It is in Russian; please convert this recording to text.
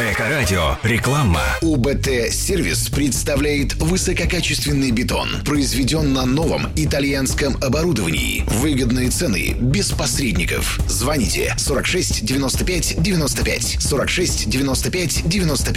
Эко-радио. Реклама. УБТ-сервис представляет высококачественный бетон. Произведен на новом итальянском оборудовании. Выгодные цены, без посредников. Звоните 46 95 95. 46 95 95.